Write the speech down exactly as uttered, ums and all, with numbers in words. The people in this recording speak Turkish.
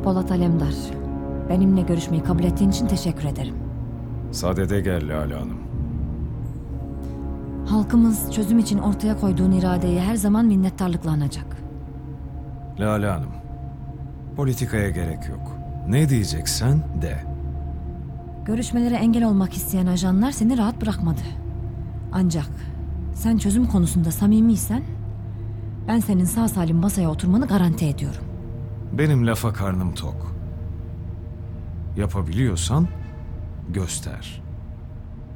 Polat Alemdar, benimle görüşmeyi kabul ettiğin için teşekkür ederim. Sadede gel Lale Hanım. Halkımız çözüm için ortaya koyduğun iradeyi her zaman minnettarlıkla anacak. Lale Hanım, politikaya gerek yok. Ne diyeceksen de. Görüşmelere engel olmak isteyen ajanlar seni rahat bırakmadı. Ancak sen çözüm konusunda samimiysen ben senin sağ salim masaya oturmanı garanti ediyorum. Benim lafa karnım tok. Yapabiliyorsan göster.